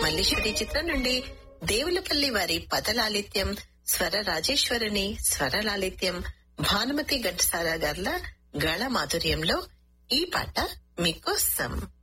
మల్లీశ్వరి చిత్రం నుండి దేవులపల్లి వారి పదలాలిత్యం, స్వర రాజేశ్వరిని స్వరలాలిత్యం, భానుమతి ఘంటసాల గార్ల గళ మాధుర్యంలో ఈ పాట మీకోసం.